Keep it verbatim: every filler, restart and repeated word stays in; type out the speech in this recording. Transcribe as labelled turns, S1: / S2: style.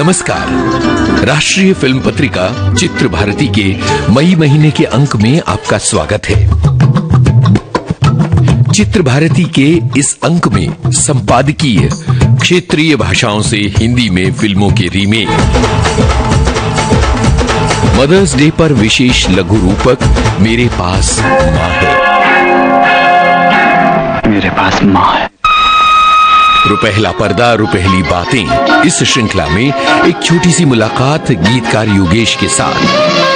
S1: नमस्कार। राष्ट्रीय फिल्म पत्रिका चित्र भारती के मई महीने के अंक में आपका स्वागत है। चित्र भारती के इस अंक में संपादकीय क्षेत्रीय भाषाओं से हिंदी में फिल्मों के रीमेक, मदर्स डे पर विशेष लघु रूपक मेरे पास माँ है,
S2: मेरे पास माँ है,
S1: रुपहला पर्दा रुपहली बातें। इस श्रृंखला में एक छोटी सी मुलाकात गीतकार योगेश के साथ